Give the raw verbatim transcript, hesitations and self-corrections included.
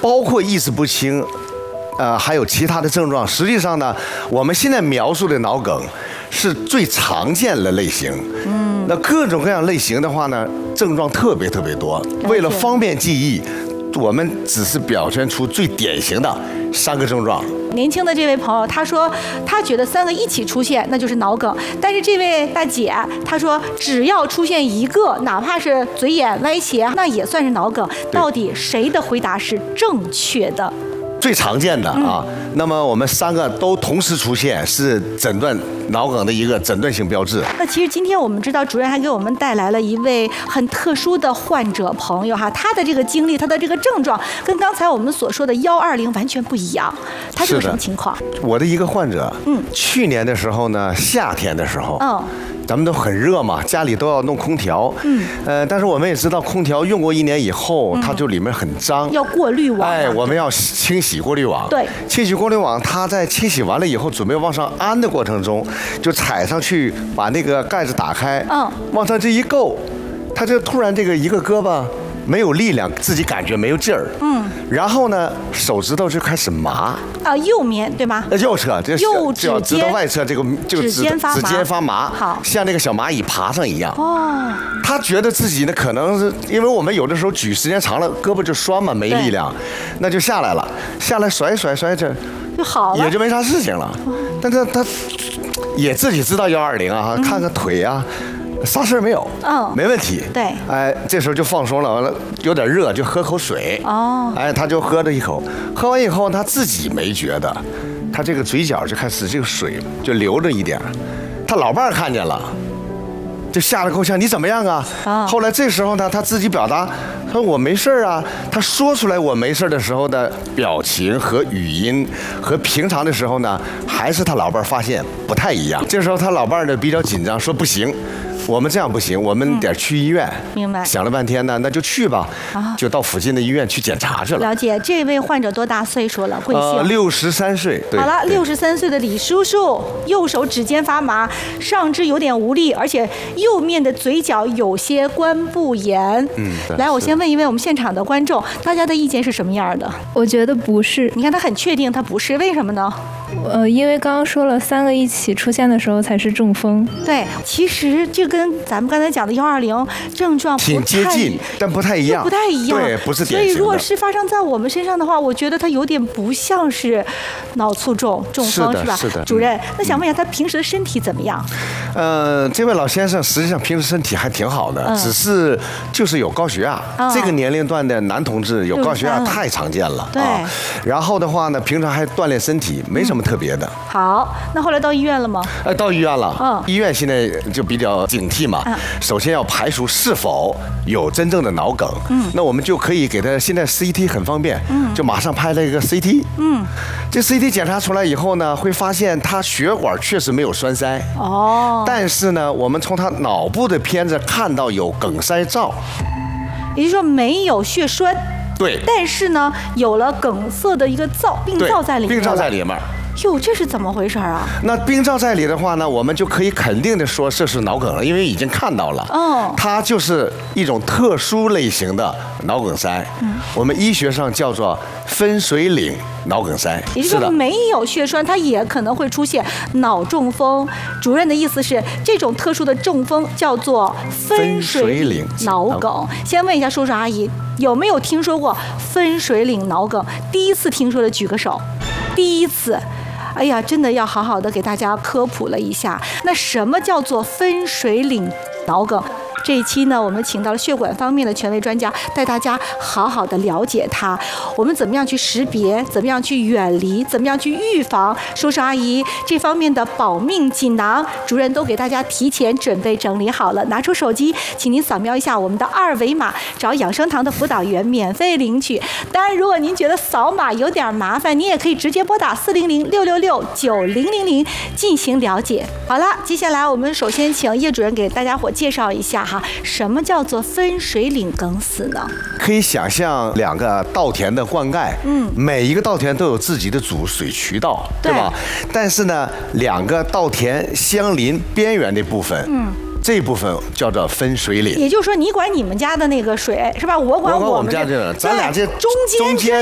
包括意识不清，呃，还有其他的症状。实际上呢，我们现在描述的脑梗是最常见的类型。嗯，那各种各样类型的话呢，症状特别特别多。为了方便记忆，我们只是表现出最典型的三个症状。 年轻的这位朋友，他说他觉得三个一起出现，那就是脑梗。但是这位大姐，她说只要出现一个，哪怕是嘴眼歪斜，那也算是脑梗。到底谁的回答是正确的？ 最常见的啊，嗯、那么我们三个都同时出现，是诊断脑梗的一个诊断性标志。 那其实今天我们知道，主任还给我们带来了一位很特殊的患者朋友哈，他的这个经历，他的这个症状跟刚才我们所说的幺二零完全不一样。他是个什么情况？ 我的一个患者，嗯，去年的时候呢，夏天的时候，嗯。咱们都很热嘛，家里都要弄空调，嗯，呃，但是我们也知道，空调用过一年以后，它就里面很脏， 要过滤网， 哎，我们要清洗过滤网， 对， 清洗过滤网，它在清洗完了以后，准备往上安的过程中，就踩上去，把那个盖子打开，嗯，往上这一够，它就突然这个一个胳膊没有力量，自己感觉没有劲儿，嗯，然后呢，手指头就开始麻， 啊，右面对吗？ 右侧，这右指指头外侧这个这个指尖发麻， 指尖发麻， 好， 像那个小蚂蚁爬上一样。哦，他觉得自己呢，可能是因为我们有的时候举时间长了，胳膊就酸嘛，没力量，那就下来了，下来甩甩甩着， 就好了， 也就没啥事情了。但是他也自己知道幺二零啊，看看腿啊。啥事儿没有，嗯，没问题。 对， 哎，这时候就放松了，完了有点热，就喝口水。哦，哎，他就喝了一口，喝完以后他自己没觉得，他这个嘴角就开始这个水就流着一点，他老伴儿看见了，就吓了够呛，你怎么样啊？啊！后来这时候呢，他自己表达，他说我没事啊。他说出来我没事的时候的表情和语音，和平常的时候呢，还是他老伴儿发现不太一样。这时候他老伴儿呢比较紧张，说不行。我们这样不行，我们得去医院。 明白。 想了半天呢，那就去吧。啊，就到附近的医院去检查去了。 了解，这位患者多大岁数了？贵姓？呃， 六十三岁。 好了，六十三岁的李叔叔，右手指尖发麻，上肢有点无力，而且右面的嘴角有些关部炎。嗯，来，我先问一问我们现场的观众，大家的意见是什么样的？ 我觉得不是。 你看他很确定他不是，为什么呢？ 呃，因为刚刚说了，三个一起出现的时候才是中风。 对，其实这跟咱们刚才讲的幺二零症状挺接近，但不太一样， 不太一样。 对，不是典型的。 所以，如果是发生在我们身上的话，我觉得它有点不像是脑卒中、中风，是吧？ 是的。 主任，那想问一下，他平时的身体怎么样？ 呃，这位老先生实际上平时身体还挺好的，嗯、只是就是有高血压。哦、这个年龄段的男同志有高血压太常见了。 对、 啊。然后的话呢，平常还锻炼身体，没什么特别的。 嗯、好，那后来到医院了吗？ 呃，到医院了。嗯。医院现在就比较警惕嘛。嗯。首先要排除是否有真正的脑梗。嗯。那我们就可以给他，现在 C T 很方便。嗯。就马上拍了一个 C T。嗯。这 C T 检查出来以后呢，会发现他血管确实没有栓塞。哦。但是呢，我们从他脑部的片子看到有梗塞灶。 也就是说没有血栓。 对。 但是呢，有了梗塞的一个灶，病灶在里面。 病灶在里面。 哟，这是怎么回事啊？ 那病灶在里的话呢，我们就可以肯定的说这是脑梗了，因为已经看到了。哦。它就是一种特殊类型的脑梗塞。嗯。我们医学上叫做分水岭脑梗塞。 也就是说，没有血栓，它也可能会出现脑中风。主任的意思是，这种特殊的中风叫做分水岭脑梗。先问一下叔叔阿姨，有没有听说过分水岭脑梗？第一次听说的举个手。第一次。哎呀，真的要好好的给大家科普了一下，那什么叫做分水岭脑梗？这一期呢，我们请到了血管方面的权威专家，带大家好好的了解它。我们怎么样去识别？怎么样去远离？怎么样去预防？叔叔阿姨这方面的保命锦囊，主任都给大家提前准备整理好了。拿出手机，请您扫描一下我们的二维码，找养生堂的辅导员免费领取。当然，如果您觉得扫码有点麻烦，您也可以直接拨打四零零六六六九零零零进行了解。好了，接下来我们首先请叶主任给大家伙介绍一下。什么叫做分水岭梗死呢？ 可以想象两个稻田的灌溉，嗯，每一个稻田都有自己的主水渠道，对吧？但是呢，两个稻田相邻边缘的部分，嗯。这部分叫做分水岭， 也就是说，你管你们家的那个水是吧？我管我们家这个，咱俩这中间。